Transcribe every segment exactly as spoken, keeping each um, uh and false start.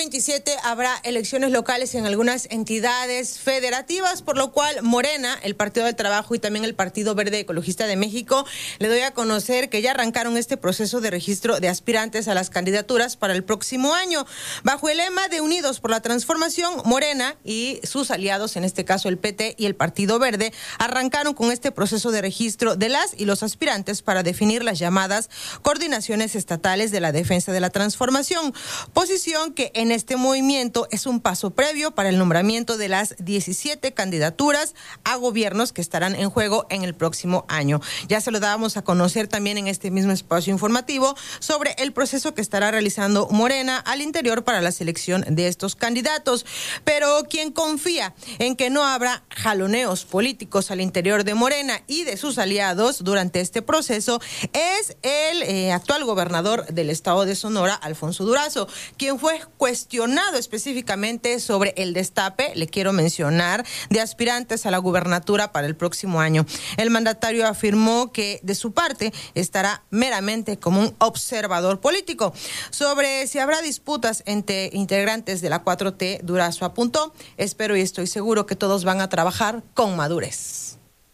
veintisiete habrá elecciones locales en algunas entidades federativas, por lo cual Morena, el Partido del Trabajo y también el Partido Verde Ecologista de México, le doy a conocer que ya arrancaron este proceso de registro de aspirantes a las candidaturas para el próximo año. Bajo el lema de Unidos por la Transformación, Morena y sus aliados, en este caso el P T y el Partido Verde, arrancaron con este proceso de registro de las y los aspirantes para definir las llamadas coordinaciones estatales de la defensa de la transformación, posición que en este movimiento es un paso previo para el nombramiento de las diecisiete candidaturas a gobiernos que estarán en juego en el próximo año. Ya se lo dábamos a conocer también en este mismo espacio informativo sobre el proceso que estará realizando Morena al interior para la selección de estos candidatos. Pero quien confía en que no habrá jaloneos políticos al interior de Morena y de sus aliados durante este proceso es el eh, actual gobernador del estado de Sonora, Alfonso Durazo, quien fue cuestionado específicamente sobre el destape, le quiero mencionar, de aspirantes a la gubernatura para el próximo año. El mandatario afirmó que de su parte estará meramente como un observador político. Sobre si habrá disputas entre integrantes de la cuatro T, Durazo apuntó: espero y estoy seguro que todos van a trabajar con madurez.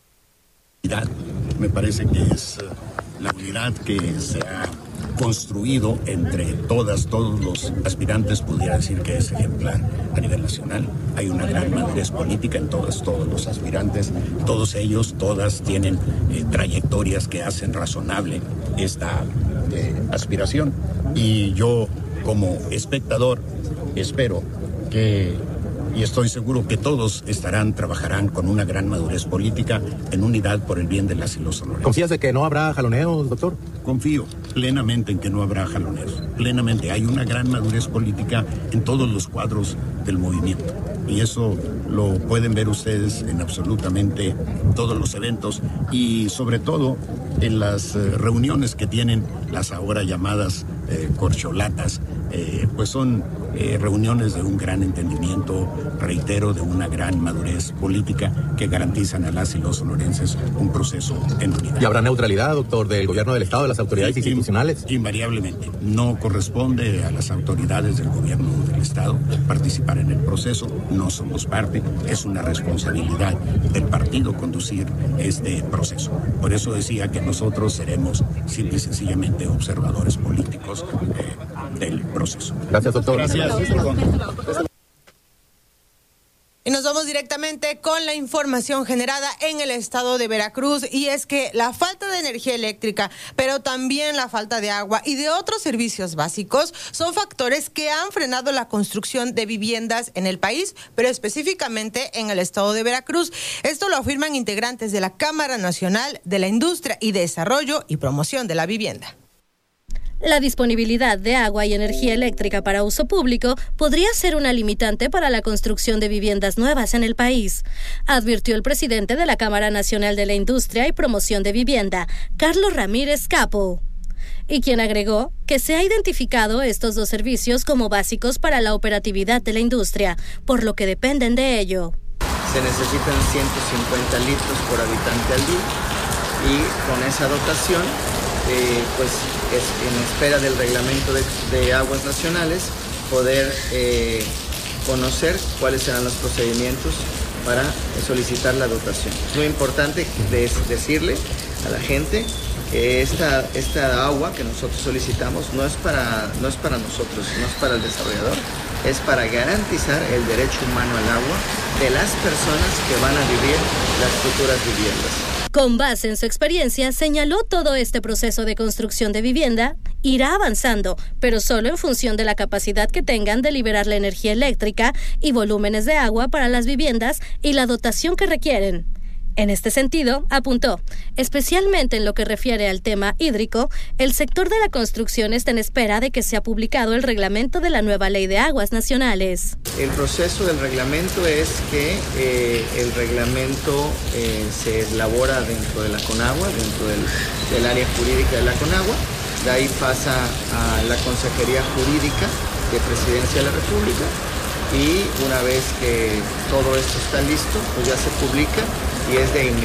Me parece que es la unidad que se ha construido entre todas, todos los aspirantes, pudiera decir que es ejemplar a nivel nacional. Hay una gran madurez política en todas, todos los aspirantes, todos ellos, todas tienen eh, trayectorias que hacen razonable esta eh, aspiración. Y yo, como espectador, espero que, y estoy seguro que todos estarán, trabajarán con una gran madurez política en unidad por el bien de las y los sonorenses. ¿Confías de que no habrá jaloneos, doctor? Confío plenamente en que no habrá jaloneos, plenamente. Hay una gran madurez política en todos los cuadros del movimiento y eso lo pueden ver ustedes en absolutamente todos los eventos y sobre todo en las eh, reuniones que tienen las ahora llamadas eh, corcholatas, eh, pues son eh, reuniones de un gran entendimiento, reitero, de una gran madurez política que garantizan a las y los sonorenses un proceso en unidad. ¿Y habrá neutralidad, doctor, del gobierno del Estado, de las autoridades institucionales? Invariablemente. No corresponde a las autoridades del gobierno del Estado participar en el proceso. No somos parte. Es una responsabilidad del partido conducir este proceso. Por eso decía que nosotros seremos simple y sencillamente observadores políticos eh, del proceso. Gracias, doctor. Gracias. Y nos vamos directamente con la información generada en el estado de Veracruz, y es que la falta de energía eléctrica, pero también la falta de agua y de otros servicios básicos son factores que han frenado la construcción de viviendas en el país, pero específicamente en el estado de Veracruz. Esto lo afirman integrantes de la Cámara Nacional de la Industria y Desarrollo y Promoción de la Vivienda. La disponibilidad de agua y energía eléctrica para uso público podría ser una limitante para la construcción de viviendas nuevas en el país, advirtió el presidente de la Cámara Nacional de la Industria y Promoción de Vivienda, Carlos Ramírez Capo, y quien agregó que se ha identificado estos dos servicios como básicos para la operatividad de la industria, por lo que dependen de ello. Se necesitan ciento cincuenta litros por habitante al día y con esa dotación, eh, pues es en espera del reglamento de, de aguas nacionales, poder eh, conocer cuáles serán los procedimientos para solicitar la dotación. Es muy importante des, decirle a la gente que esta, esta agua que nosotros solicitamos no es, para, no es para nosotros, no es para el desarrollador, es para garantizar el derecho humano al agua de las personas que van a vivir las futuras viviendas. Con base en su experiencia, señaló todo este proceso de construcción de vivienda irá avanzando, pero solo en función de la capacidad que tengan de liberar la energía eléctrica y volúmenes de agua para las viviendas y la dotación que requieren. En este sentido, apuntó, especialmente en lo que refiere al tema hídrico, el sector de la construcción está en espera de que sea publicado el reglamento de la nueva Ley de Aguas Nacionales. El proceso del reglamento es que eh, el reglamento eh, se elabora dentro de la CONAGUA, dentro del, del área jurídica de la CONAGUA, de ahí pasa a la Consejería Jurídica de Presidencia de la República, y una vez que todo esto está listo, pues ya se publica y es de inmediato.